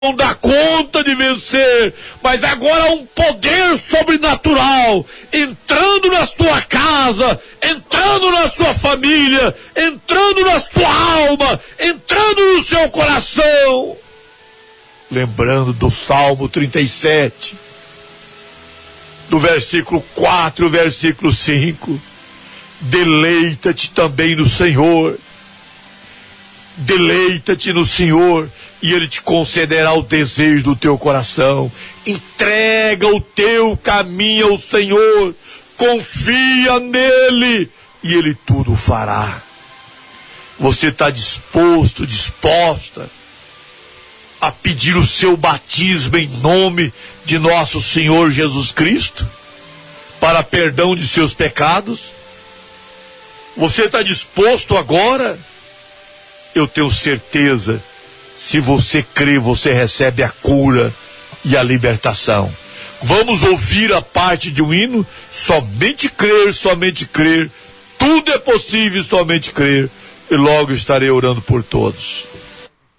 não dá conta de vencer, mas agora um poder sobrenatural entrando na sua casa, entrando na sua família, entrando na sua alma, entrando no seu coração. Lembrando do Salmo 37, do versículo 4, versículo 5, deleita-te também no Senhor, deleita-te no Senhor, e Ele te concederá o desejo do teu coração. Entrega o teu caminho ao Senhor, confia nele, e Ele tudo fará. Você está disposto, disposta a pedir o seu batismo em nome de nosso Senhor Jesus Cristo, para perdão de seus pecados? Você está disposto agora? Eu tenho certeza, se você crê, você recebe a cura e a libertação. Vamos ouvir a parte de um hino? Somente crer, tudo é possível, somente crer, e logo estarei orando por todos.